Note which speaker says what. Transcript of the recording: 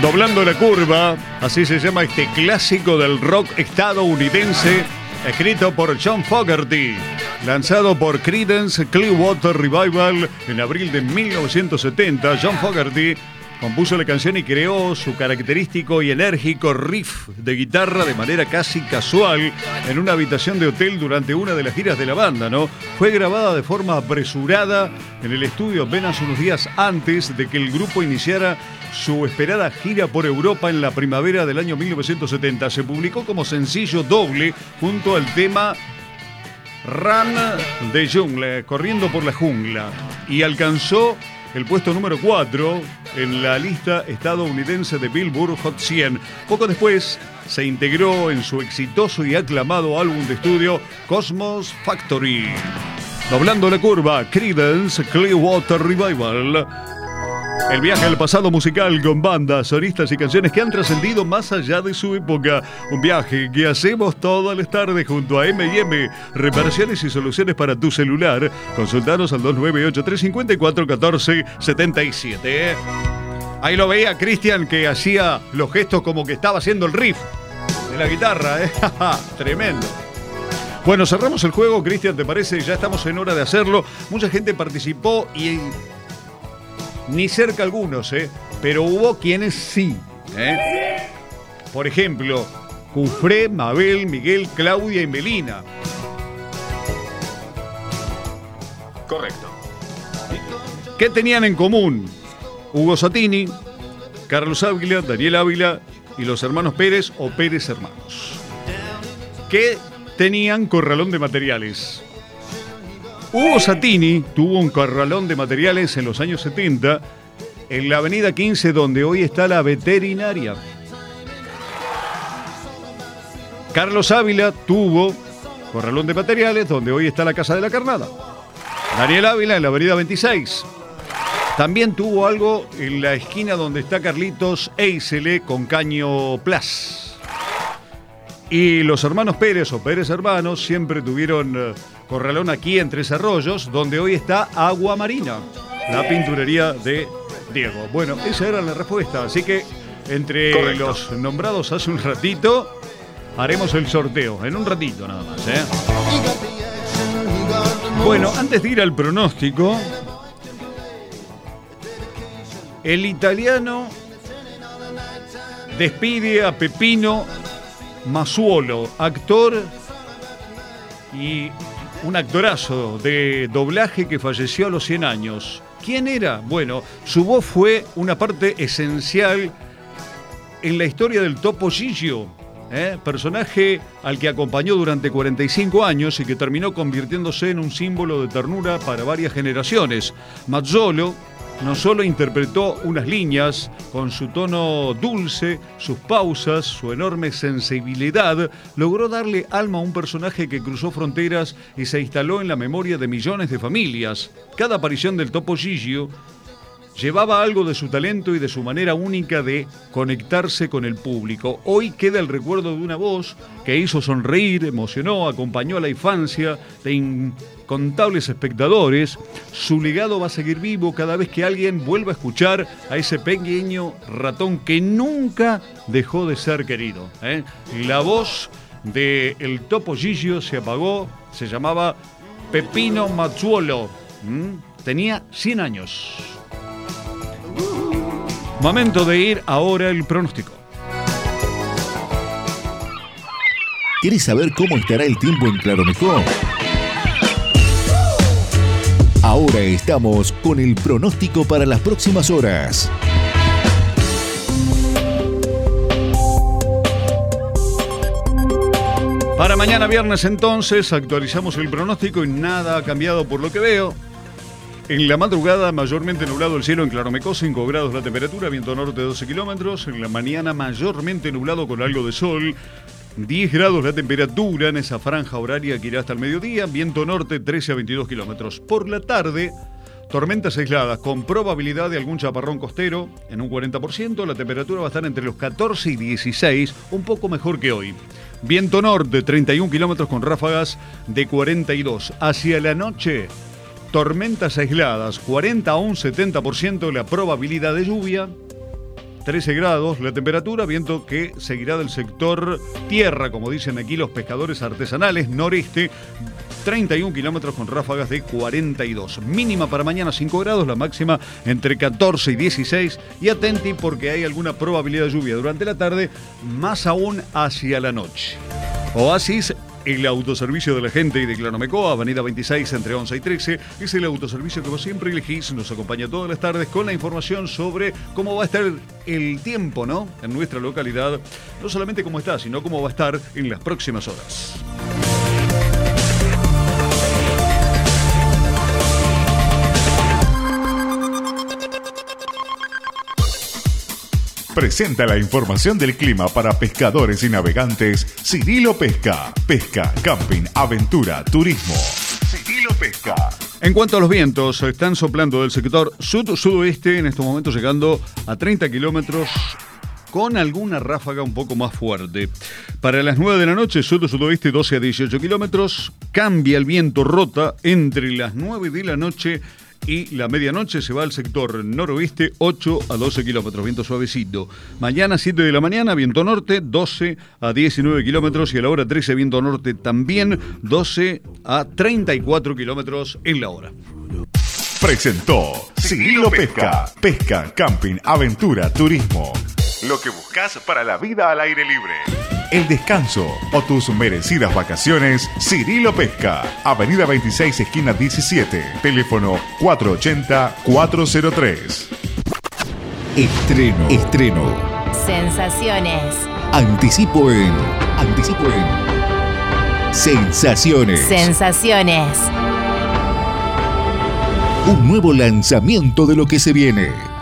Speaker 1: Doblando la curva, así se llama este clásico del rock estadounidense, escrito por John Fogerty, lanzado por Creedence Clearwater Revival en abril de 1970. John Fogerty compuso la canción y creó su característico y enérgico riff de guitarra de manera casi casual en una habitación de hotel durante una de las giras de la banda, ¿no? Fue grabada de forma apresurada en el estudio apenas unos días antes de que el grupo iniciara su esperada gira por Europa en la primavera del año 1970. Se publicó como sencillo doble junto al tema Run de Jungle, Corriendo por la Jungla, y alcanzó el puesto número 4 en la lista estadounidense de Billboard Hot 100. Poco después se integró en su exitoso y aclamado álbum de estudio Cosmos Factory. Doblando la curva, Creedence Clearwater Revival. El viaje al pasado musical con bandas, solistas y canciones que han trascendido más allá de su época. Un viaje que hacemos todas las tardes junto a M&M. Reparaciones y soluciones para tu celular. Consultanos al 2983-541477. Ahí lo veía Cristian, que hacía los gestos como que estaba haciendo el riff de la guitarra. Tremendo. Bueno, cerramos el juego, Cristian, ¿te parece? Ya estamos en hora de hacerlo. Mucha gente participó y... ni cerca algunos, pero hubo quienes sí. Por ejemplo, Cufré, Mabel, Miguel, Claudia y Melina.
Speaker 2: Correcto.
Speaker 1: ¿Qué tenían en común? Hugo Satini, Carlos Ávila, Daniel Ávila y los hermanos Pérez o Pérez hermanos. ¿Qué tenían? Corralón de materiales. Hugo Satini tuvo un corralón de materiales en los años 70 en la avenida 15, donde hoy está la veterinaria. Carlos Ávila tuvo corralón de materiales donde hoy está la Casa de la Carnada. Daniel Ávila en la avenida 26. También tuvo algo en la esquina donde está Carlitos Eisele con Caño Plus. Y los hermanos Pérez o Pérez hermanos siempre tuvieron corralón aquí en Tres Arroyos, donde hoy está Agua Marina, la pinturería de Diego. Bueno, esa era la respuesta, así que entre Correcto. Los nombrados hace un ratito haremos el sorteo, en un ratito nada más, Bueno, antes de ir al pronóstico, el italiano despide a Pepino Mazzuolo, actor y un actorazo de doblaje que falleció a los 100 años. ¿Quién era? Bueno, su voz fue una parte esencial en la historia del Topo Gigio, personaje al que acompañó durante 45 años y que terminó convirtiéndose en un símbolo de ternura para varias generaciones. Mazzuolo no solo interpretó unas líneas con su tono dulce, sus pausas, su enorme sensibilidad, logró darle alma a un personaje que cruzó fronteras y se instaló en la memoria de millones de familias. Cada aparición del Topo Gigio llevaba algo de su talento y de su manera única de conectarse con el público. Hoy queda el recuerdo de una voz que hizo sonreír, emocionó, acompañó a la infancia de incontables espectadores. Su legado va a seguir vivo cada vez que alguien vuelva a escuchar a ese pequeño ratón que nunca dejó de ser querido. La voz del Topo Gigio se apagó, se llamaba Pepino Mazzuolo. Tenía 100 años. Momento de ir ahora al pronóstico.
Speaker 3: ¿Quieres saber cómo estará el tiempo en Claromeco? Ahora estamos con el pronóstico para las próximas horas.
Speaker 1: Para mañana viernes entonces actualizamos el pronóstico y nada ha cambiado por lo que veo. En la madrugada mayormente nublado el cielo en Claromecó, 5 grados la temperatura, viento norte 12 kilómetros. En la mañana mayormente nublado con algo de sol, 10 grados la temperatura en esa franja horaria que irá hasta el mediodía, viento norte 13 a 22 kilómetros. Por la tarde, tormentas aisladas con probabilidad de algún chaparrón costero en un 40%, la temperatura va a estar entre los 14 y 16, un poco mejor que hoy. Viento norte 31 kilómetros con ráfagas de 42. Hacia la noche, tormentas aisladas, 40 a un 70% la probabilidad de lluvia. 13 grados la temperatura, viento que seguirá del sector tierra, como dicen aquí los pescadores artesanales, noreste, 31 kilómetros con ráfagas de 42. Mínima para mañana 5 grados, la máxima entre 14 y 16. Y atenti porque hay alguna probabilidad de lluvia durante la tarde, más aún hacia la noche. Oasis, el autoservicio de la gente y de Clanomecoa, avenida 26 entre 11 y 13, es el autoservicio que vos siempre elegís, nos acompaña todas las tardes con la información sobre cómo va a estar el tiempo, ¿no?, en nuestra localidad, no solamente cómo está, sino cómo va a estar en las próximas horas.
Speaker 3: Presenta la información del clima para pescadores y navegantes Cirilo Pesca. Pesca, camping, aventura, turismo. Cirilo Pesca.
Speaker 1: En cuanto a los vientos, están soplando del sector sud-sudoeste, en estos momentos llegando a 30 kilómetros, con alguna ráfaga un poco más fuerte. Para las 9 de la noche, sur-sudoeste 12 a 18 kilómetros. Cambia el viento, rota entre las 9 de la noche y la medianoche, se va al sector noroeste 8 a 12 kilómetros, viento suavecito. Mañana 7 de la mañana, viento norte 12 a 19 kilómetros y a la hora 13 viento norte también 12 a 34 kilómetros en la hora.
Speaker 3: Presentó Cirilo Pesca. Pesca, camping, aventura, turismo. Lo que buscas para la vida al aire libre. El descanso o tus merecidas vacaciones, Cirilo Pesca. Avenida 26, esquina 17. Teléfono 480-403. Estreno.
Speaker 4: Sensaciones.
Speaker 3: Anticipo en Sensaciones. Un nuevo lanzamiento de lo que se viene.